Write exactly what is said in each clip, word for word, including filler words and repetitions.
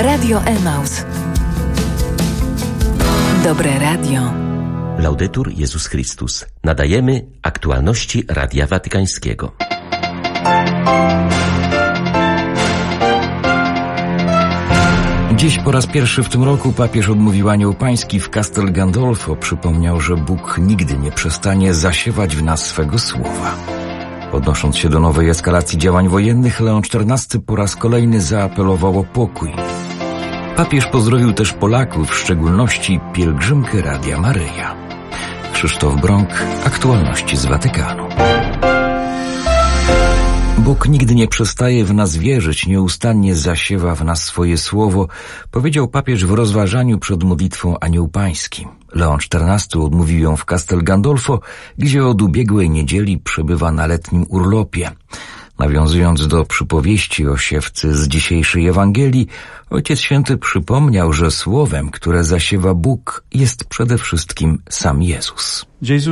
Radio Emaus. Dobre radio. Laudetur Jezus Chrystus. Nadajemy aktualności Radia Watykańskiego. Dziś po raz pierwszy w tym roku papież odmówił Anioł Pański w Castel Gandolfo. Przypomniał, że Bóg nigdy nie przestanie zasiewać w nas swego słowa. Odnosząc się do nowej eskalacji działań wojennych, Leon czternasty po raz kolejny zaapelował o pokój. Papież pozdrowił też Polaków, w szczególności pielgrzymkę Radia Maryja. Krzysztof Brąk, aktualności z Watykanu. Bóg nigdy nie przestaje w nas wierzyć, nieustannie zasiewa w nas swoje słowo, powiedział papież w rozważaniu przed modlitwą Anioł Pański. Leon czternasty odmówił ją w Castel Gandolfo, gdzie od ubiegłej niedzieli przebywa na letnim urlopie. Nawiązując do przypowieści o siewcy z dzisiejszej Ewangelii, Ojciec Święty przypomniał, że słowem, które zasiewa Bóg, jest przede wszystkim sam Jezus.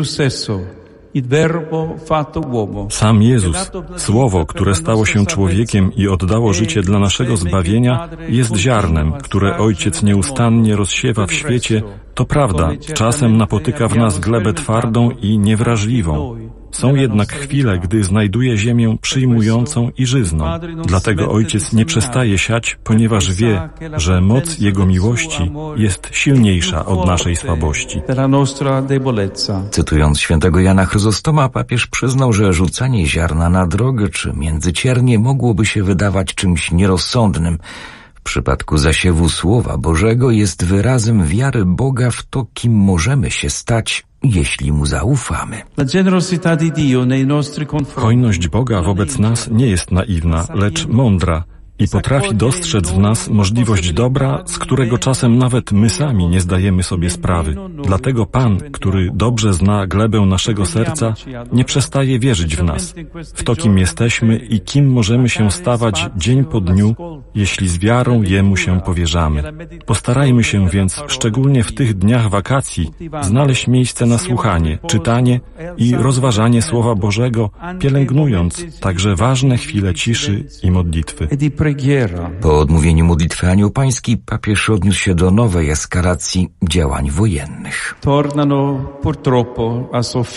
Sam Jezus, Słowo, które stało się człowiekiem i oddało życie dla naszego zbawienia, jest ziarnem, które Ojciec nieustannie rozsiewa w świecie. To prawda, czasem napotyka w nas glebę twardą i niewrażliwą. Są jednak chwile, gdy znajduje ziemię przyjmującą i żyzną. Dlatego Ojciec nie przestaje siać, ponieważ wie, że moc Jego miłości jest silniejsza od naszej słabości. Cytując świętego Jana Chryzostoma, papież przyznał, że rzucanie ziarna na drogę czy między ciernie mogłoby się wydawać czymś nierozsądnym. W przypadku zasiewu Słowa Bożego jest wyrazem wiary Boga w to, kim możemy się stać, jeśli Mu zaufamy. Hojność Boga wobec nas nie jest naiwna, lecz mądra i potrafi dostrzec w nas możliwość dobra, z którego czasem nawet my sami nie zdajemy sobie sprawy. Dlatego Pan, który dobrze zna glebę naszego serca, nie przestaje wierzyć w nas, w to, kim jesteśmy i kim możemy się stawać dzień po dniu, jeśli z wiarą Jemu się powierzamy. Postarajmy się więc, szczególnie w tych dniach wakacji, znaleźć miejsce na słuchanie, czytanie i rozważanie Słowa Bożego, pielęgnując także ważne chwile ciszy i modlitwy. Po odmówieniu modlitwy Anioł Pański papież odniósł się do nowej eskalacji działań wojennych.